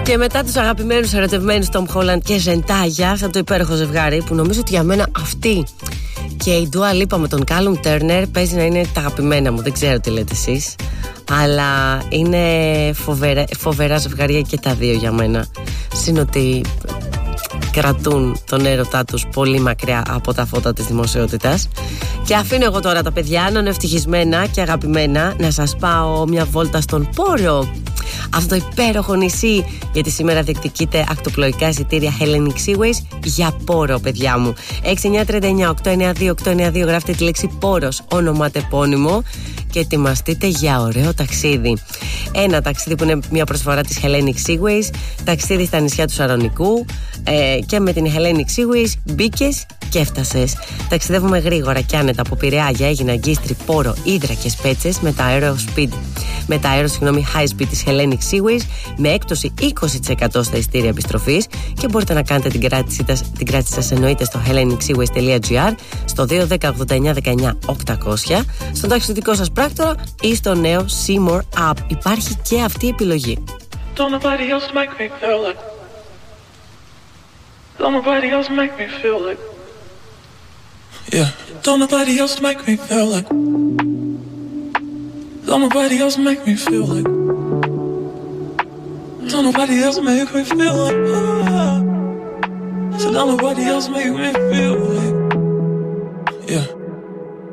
Και μετά τους αγαπημένους ερωτευμένους Tom Holland και Ζεντάγια, αυτό το υπέροχο ζευγάρι που νομίζω ότι για μένα αυτή και η Dua Lipa με τον Callum Turner παίζει να είναι τα αγαπημένα μου. Δεν ξέρω τι λέτε εσείς, αλλά είναι φοβερά ζευγάρια και τα δύο για μένα. Συν ότι κρατούν τον έρωτά τους πολύ μακριά από τα φώτα της δημοσιότητας. Και αφήνω εγώ τώρα τα παιδιά να είναι ευτυχισμένα και αγαπημένα, να σας πάω μια βόλτα στον Πόρο, αυτό το υπέροχο νησί, γιατί σήμερα διεκδικείται ακτοπλοϊκά εισιτήρια Hellenic Seaways για Πόρο, παιδιά μου. 6939-892-892, γράφτε τη λέξη Πόρος, ονοματεπώνυμο και ετοιμαστείτε για ωραίο ταξίδι. Ένα ταξίδι που είναι μια προσφορά της Hellenic Seaways, ταξίδι στα νησιά του Σαρονικού, και με την Hellenic Seaways μπήκες και έφτασες. Ταξιδεύουμε γρήγορα και άνετα από Πειραιά για Αίγινα, Γκίστρι, Πόρο, Ύδρα και Σπέτσες με τα high speed της Hellenic Seaways με έκπτωση 20% στα εισιτήρια επιστροφής, και μπορείτε να κάνετε την κράτηση σας εννοείται στο hellenicseaways.gr, στο 210-89-19-800, στον ταξιδιωτικό σας πράκτορα ή στο νέο Seymour App. Υπάρχει και αυτή η επιλογή. Don't nobody else make me feel like. Don't nobody else make me feel like. Yeah. Don't nobody else make me feel like. Don't nobody else make me feel like. Don't nobody else make me feel like. So don't nobody else make me feel like. Yeah.